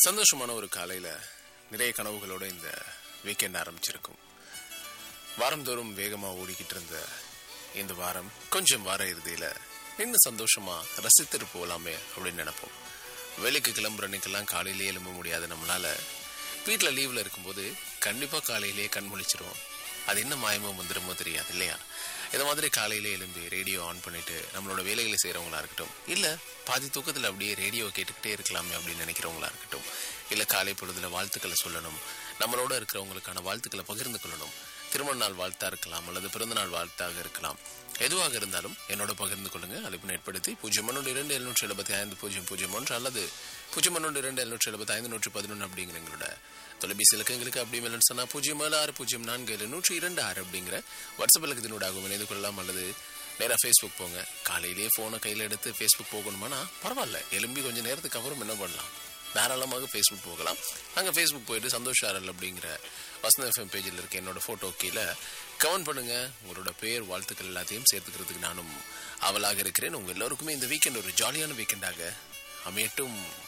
சந்தோஷமான ஒரு காலையில நிறைய கனவுகளோட இந்த வீக்கெண்ட் ஆரம்பிச்சிருக்கும். வாரந்தோறும் வேகமா ஓடிக்கிட்டு இருந்த இந்த வாரம் கொஞ்சம் வார இறுதியில இன்னும் சந்தோஷமா ரசித்துட்டு போகலாமே அப்படின்னு நினைப்போம். வேலைக்கு கிளம்புற அன்னைக்கெல்லாம் காலையிலேயே எழும்ப முடியாது நம்மளால. வீட்டில் லீவ்ல இருக்கும்போது கண்டிப்பா காலையிலேயே கண் முழிச்சிருவோம். அது என்ன மாயமோ வந்துடுமோ தெரியாது இல்லையா? இதை மாதிரி காலையிலே எழும்பி ரேடியோ ஆன் பண்ணிட்டு நம்மளோட வேலைகளை செய்கிறவங்களா இருக்கட்டும், இல்லை பாதி தூக்கத்தில் அப்படியே ரேடியோ கேட்டுக்கிட்டே இருக்கலாமே அப்படின்னு நினைக்கிறவங்களா இருக்கட்டும், இல்லை காலை பொழுதுல வாழ்த்துக்களை சொல்லணும், நம்மளோட இருக்கிறவங்களுக்கான வாழ்த்துக்களை பகிர்ந்து கொள்ளணும், திருமண நாள் வாழ்த்தா இருக்கலாம் அல்லது பிறந்த நாள் வாழ்த்தாக இருக்கலாம், எதுவாக இருந்தாலும் என்னோட பகிர்ந்து கொள்ளுங்க. அழைப்பு ஏற்படுத்தி 012-775-001 அல்லது 012-775-111 அப்படிங்கிற எங்களோட தொலைபேசி இலக்கங்களுக்கு அப்படி இல்லைன்னு சொன்னா 07604-102 அப்படிங்கிற வாட்ஸ்அப் இலக்கத்தினூடாகவும் இணைந்து கொள்ளலாம். அல்லது நேராக ஃபேஸ்புக் போங்க. காலையிலேயே ஃபோனை கையில் எடுத்து ஃபேஸ்புக் போகணுமானா பரவாயில்ல, எலும்பி கொஞ்சம் நேரத்துக்கு அப்புறம் என்ன பண்ணலாம், தாராளமாக ஃபேஸ்புக் போகலாம். அங்கே ஃபேஸ்புக் போயிட்டு சந்தோஷ் ஆரல் அப்படிங்கிற வசந்த எஃப்எம் பேஜில் இருக்க என்னோட ஃபோட்டோ கீழே கமெண்ட் பண்ணுங்க. உங்களோட பேர் வாழ்த்துக்கள் எல்லாத்தையும் சேர்த்துக்கிறதுக்கு நானும் அவளாக இருக்கிறேன். உங்கள் எல்லோருக்குமே இந்த வீக்கெண்ட் ஒரு ஜாலியான வீக்கெண்டாக அமையட்டும்.